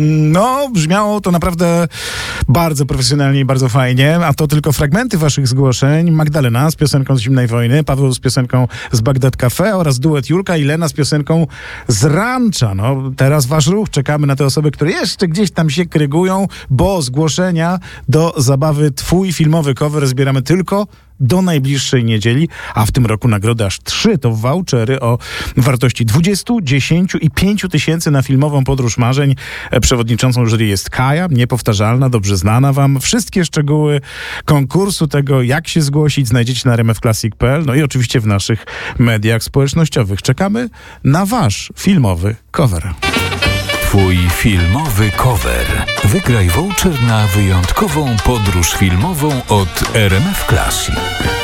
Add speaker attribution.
Speaker 1: No, brzmiało to naprawdę bardzo profesjonalnie i bardzo fajnie, a to tylko fragmenty waszych zgłoszeń. Magdalena z piosenką z Zimnej Wojny, Paweł z piosenką z Bagdad Cafe oraz duet Julka i Lena z piosenką z Rancza. No, teraz wasz ruch. Czekamy na te osoby, które jeszcze gdzieś tam się krygują, bo zgłoszenia do zabawy Twój filmowy cover zbieramy tylko do najbliższej niedzieli, a w tym roku nagrody aż 3 to vouchery o wartości 20, 10 i 5 tysięcy na filmową podróż marzeń. Przewodniczącą jury jest Kaja, niepowtarzalna, dobrze znana wam. Wszystkie szczegóły konkursu, tego jak się zgłosić, znajdziecie na rmfclassic.pl, no i oczywiście w naszych mediach społecznościowych. Czekamy na wasz filmowy cover.
Speaker 2: Twój filmowy cover. Wygraj voucher na wyjątkową podróż filmową od RMF Classic.